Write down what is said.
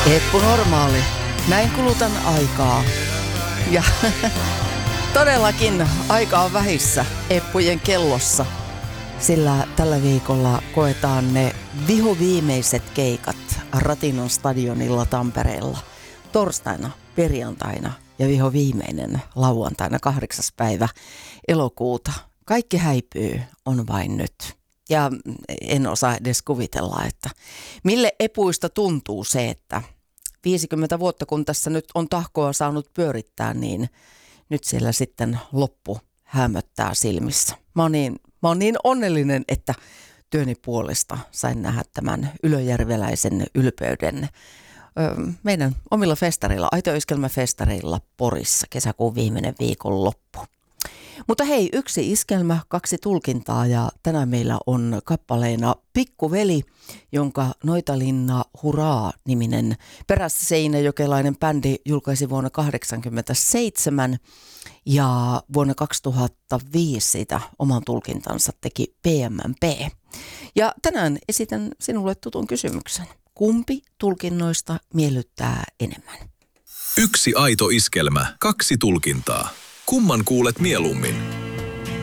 Eppu Normaali. Näin kulutan aikaa. Ja todellakin aika on vähissä Eppujen kellossa, sillä tällä viikolla koetaan ne vihoviimeiset keikat Ratinon stadionilla Tampereella. Torstaina, perjantaina ja vihoviimeinen lauantaina 8. päivä elokuuta. Kaikki häipyy, on vain nyt. Ja en osaa edes kuvitella, että mille epuista tuntuu se, että 50 vuotta kun tässä nyt on tahkoa saanut pyörittää, niin nyt siellä sitten loppu hämöttää silmissä. Mä oon niin onnellinen, että työni puolesta sain nähdä tämän ylöjärveläisen ylpeyden meidän omilla festareilla, Aito-iskelmäfestareilla Porissa kesäkuun viimeinen viikon loppu. Mutta hei, 1 iskelmä, 2 tulkintaa ja tänään meillä on kappaleena Pikkuveli, jonka Noitalinna Huraa-niminen perässeinäjokelainen bändi julkaisi vuonna 1987 ja vuonna 2005 siitä oman tulkintansa teki PMMP. Ja tänään esitän sinulle tutun kysymyksen. Kumpi tulkinnoista miellyttää enemmän? 1 aito iskelmä, 2 tulkintaa. Kumman kuulet mieluummin?